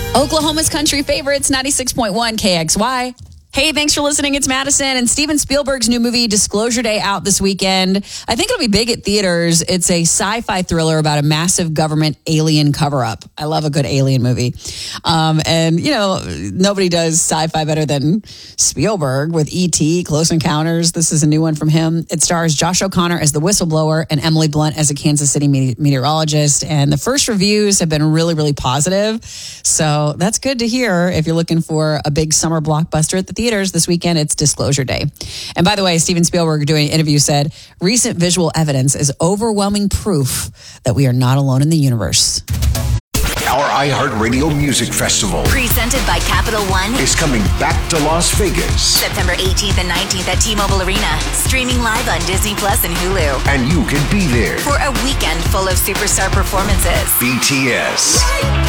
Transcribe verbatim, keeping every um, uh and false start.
Oklahoma's country favorites, ninety-six point one K X Y. Hey, thanks for listening. It's Madison, and Steven Spielberg's new movie, Disclosure Day, out this weekend. I think it'll be big at theaters. It's a sci-fi thriller about a massive government alien cover-up. I love a good alien movie. Um, and, you know, nobody does sci-fi better than Spielberg with E T, Close Encounters. This is a new one from him. It stars Josh O'Connor as the whistleblower and Emily Blunt as a Kansas City meteorologist. And the first reviews have been really, really positive. So that's good to hear if you're looking for a big summer blockbuster at the theaters this weekend. It's Disclosure Day. And by the way, Steven Spielberg doing an interview said, recent visual evidence is overwhelming proof that we are not alone in the universe. Our iHeartRadio Music Festival, presented by Capital One, is coming back to Las Vegas. September eighteenth and nineteenth at T-Mobile Arena. Streaming live on Disney Plus and Hulu. And you can be there for a weekend full of superstar performances. B T S,